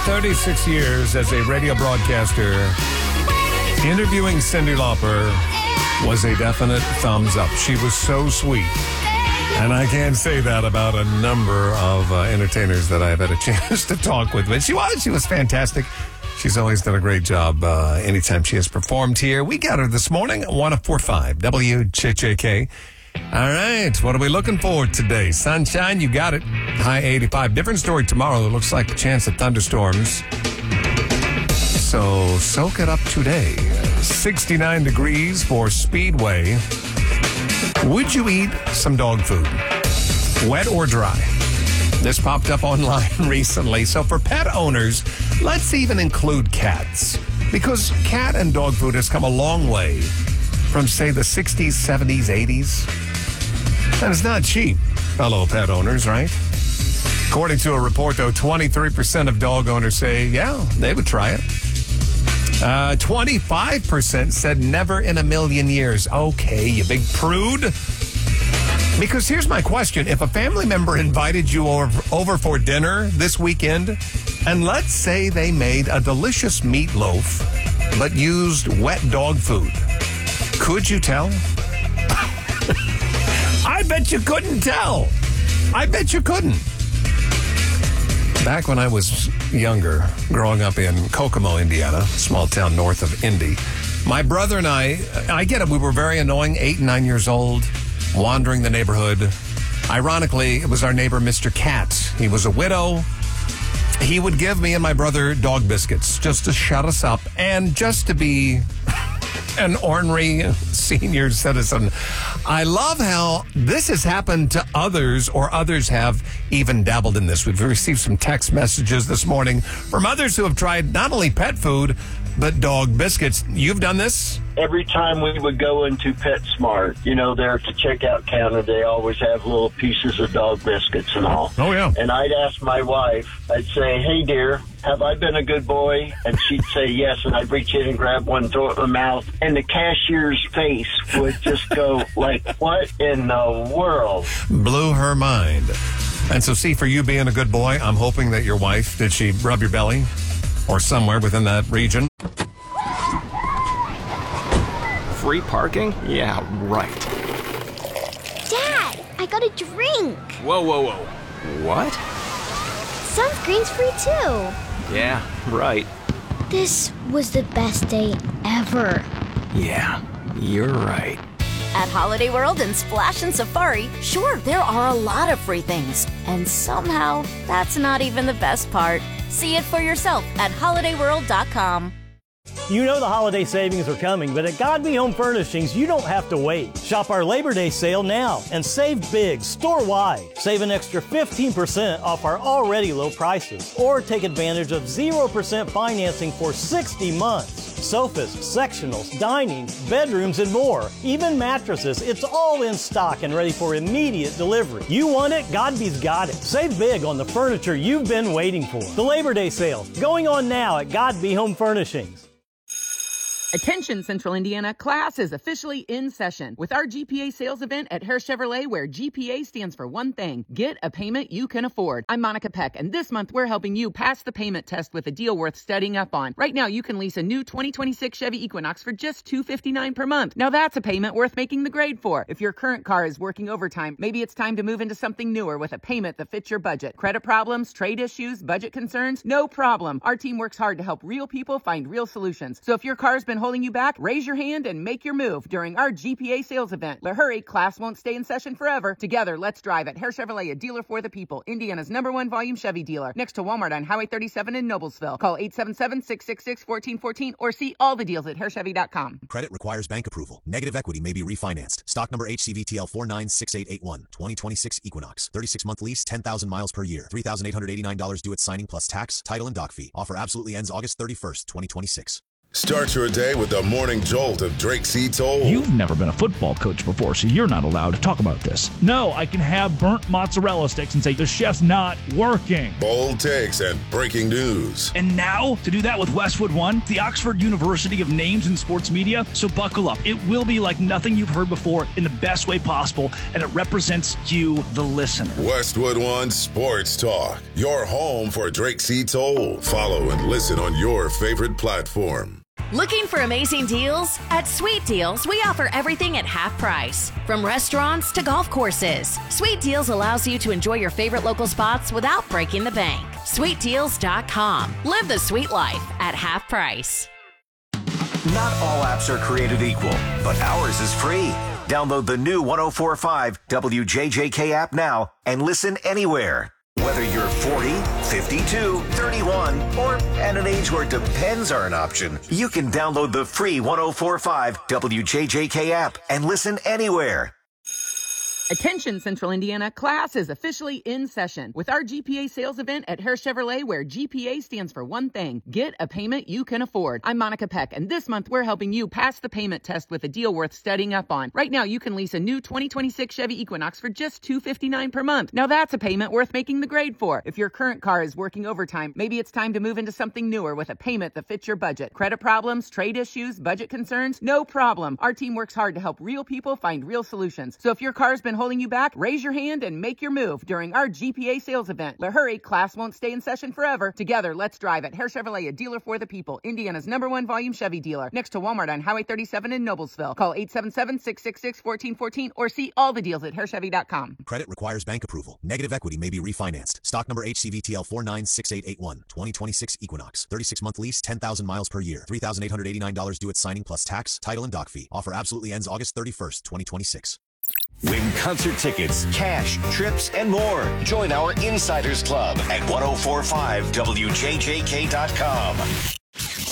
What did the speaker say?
36 years as a radio broadcaster, interviewing Cyndi Lauper was a definite thumbs up. She was so sweet. And I can't say that about a number of entertainers that I've had a chance to talk with. But she was fantastic. She's always done a great job anytime she has performed here. We got her this morning at 104.5 WJJK. All right, what are we looking for today? Sunshine, you got it. High 85. Different story tomorrow. It looks like a chance of thunderstorms. So soak it up today. 69 degrees for Speedway. Would you eat some dog food? Wet or dry? This popped up online recently. So for pet owners, let's even include cats. Because cat and dog food has come a long way from, say, the 60s, 70s, 80s. And it's not cheap, fellow pet owners, right? According to a report, though, 23% of dog owners say, yeah, they would try it. 25% said never in a million years. Okay, you big prude. Because here's my question. If a family member invited you over for dinner this weekend, and let's say they made a delicious meatloaf, but used wet dog food, could you tell? I bet you couldn't tell. I bet you couldn't. Back when I was younger, growing up in Kokomo, Indiana, small town north of Indy, my brother and I get it, we were very annoying, 8 and 9 years old, wandering the neighborhood. Ironically, it was our neighbor, Mr. Cat. He was a widow. He would give me and my brother dog biscuits just to shut us up and just to be an ornery senior citizen. I love how this has happened to others, or others have even dabbled in this. We've received some text messages this morning from others who have tried not only pet food, but dog biscuits. You've done this? Every time we would go into PetSmart, there at the checkout counter, they always have little pieces of dog biscuits and all. Oh, yeah. And I'd ask my wife, I'd say, hey, dear, have I been a good boy? And she'd say yes, and I'd reach in and grab one, throw it in my mouth, and the cashier's face would just go like, what in the world? Blew her mind. And so, see, for you being a good boy, I'm hoping that your wife, did she rub your belly or somewhere within that region? Free parking? Yeah, right. Dad, I got a drink. Whoa. What? Sunscreen's free too. Yeah, right. This was the best day ever. Yeah, you're right. At Holiday World and Splash and Safari, sure, there are a lot of free things. And somehow, that's not even the best part. See it for yourself at holidayworld.com. You know the holiday savings are coming, but at God Be Home Furnishings, you don't have to wait. Shop our Labor Day sale now and save big store-wide. Save an extra 15% off our already low prices. Or take advantage of 0% financing for 60 months. Sofas, sectionals, dining, bedrooms, and more. Even mattresses, it's all in stock and ready for immediate delivery. You want it? Godby's got it. Save big on the furniture you've been waiting for. The Labor Day sale, going on now at God Be Home Furnishings. Attention, Central Indiana, class is officially in session with our GPA sales event at Hare Chevrolet, where GPA stands for one thing: get a payment you can afford. I'm Monica Peck, and this month we're helping you pass the payment test with a deal worth studying up on. Right now, you can lease a new 2026 Chevy Equinox for just $259 per month. Now that's a payment worth making the grade for. If your current car is working overtime, maybe it's time to move into something newer with a payment that fits your budget. Credit problems, trade issues, budget concerns? No problem. Our team works hard to help real people find real solutions. So if your car's been holding you back, raise your hand and make your move during our GPA sales event. But hurry, class won't stay in session forever. Together, let's drive at Hare Chevrolet, a dealer for the people. Indiana's #1 volume Chevy dealer, next to Walmart on Highway 37 in Noblesville. Call 877-666-1414 or see all the deals at HareChevy.com. Credit requires bank approval. Negative equity may be refinanced. Stock number HCVTL 496881. 2026 Equinox. 36-month lease, 10,000 miles per year. $3,889 due at signing plus tax, title, and dock fee. Offer absolutely ends August 31st, 2026. Start your day with the morning jolt of Drake C. Toll. You've never been a football coach before, so you're not allowed to talk about this. No, I can have burnt mozzarella sticks and say the chef's not working. Bold takes and breaking news. And now, to do that with Westwood One, the Oxford University of names in sports media, so buckle up. It will be like nothing you've heard before in the best way possible, and it represents you, the listener. Westwood One Sports Talk, your home for Drake C. Toll. Follow and listen on your favorite platform. Looking for amazing deals? At Sweet Deals, we offer everything at half price. From restaurants to golf courses, Sweet Deals allows you to enjoy your favorite local spots without breaking the bank. SweetDeals.com. Live the sweet life at half price. Not all apps are created equal, but ours is free. Download the new 104.5 WJJK app now and listen anywhere. Whether you're 40, 52, 31, or at an age where depends are an option, you can download the free 104.5 WJJK app and listen anywhere. Attention, Central Indiana, class is officially in session with our GPA sales event at Hare Chevrolet, where GPA stands for one thing: get a payment you can afford. I'm Monica Peck, and this month we're helping you pass the payment test with a deal worth studying up on. Right now, you can lease a new 2026 Chevy Equinox for just $259 per month. Now that's a payment worth making the grade for. If your current car is working overtime, maybe it's time to move into something newer with a payment that fits your budget. Credit problems, trade issues, budget concerns? No problem. Our team works hard to help real people find real solutions. So if your car's been holding you back, raise your hand and make your move during our GPA sales event. But hurry, class won't stay in session forever. Together, let's drive at Hare Chevrolet, a dealer for the people. Indiana's #1 volume Chevy dealer. Next to Walmart on Highway 37 in Noblesville. Call 877-666-1414 or see all the deals at HareChevy.com. Credit requires bank approval. Negative equity may be refinanced. Stock number HCVTL 496881. 2026 Equinox. 36-month lease, 10,000 miles per year. $3,889 due at signing plus tax, title, and dock fee. Offer absolutely ends August 31st, 2026. Win concert tickets, cash, trips, and more. Join our Insiders Club at 1045WJJK.com.